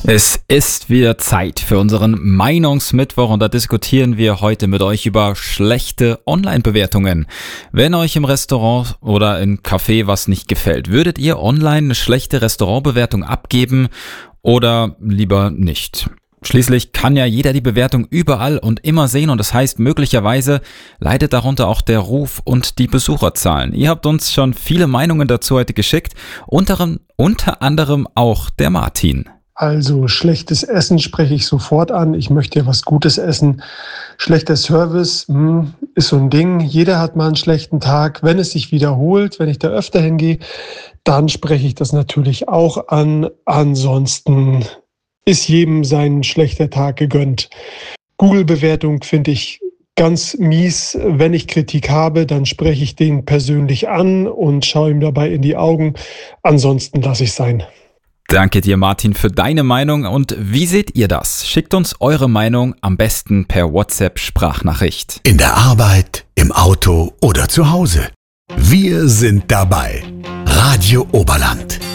Es ist wieder Zeit für unseren Meinungsmittwoch und da diskutieren wir heute mit euch über schlechte Online-Bewertungen. Wenn euch im Restaurant oder im Café was nicht gefällt, würdet ihr online eine schlechte Restaurantbewertung abgeben oder lieber nicht? Schließlich kann ja jeder die Bewertung überall und immer sehen und das heißt, möglicherweise leidet darunter auch der Ruf und die Besucherzahlen. Ihr habt uns schon viele Meinungen dazu heute geschickt, unter anderem auch der Martin. Also schlechtes Essen spreche ich sofort an. Ich möchte ja was Gutes essen. Schlechter Service ist so ein Ding. Jeder hat mal einen schlechten Tag. Wenn es sich wiederholt, wenn ich da öfter hingehe, dann spreche ich das natürlich auch an. Ansonsten ist jedem sein schlechter Tag gegönnt. Google-Bewertung finde ich ganz mies. Wenn ich Kritik habe, dann spreche ich den persönlich an und schaue ihm dabei in die Augen. Ansonsten lasse ich sein. Danke dir, Martin, für deine Meinung. Und wie seht ihr das? Schickt uns eure Meinung am besten per WhatsApp-Sprachnachricht. In der Arbeit, im Auto oder zu Hause. Wir sind dabei. Radio Oberland.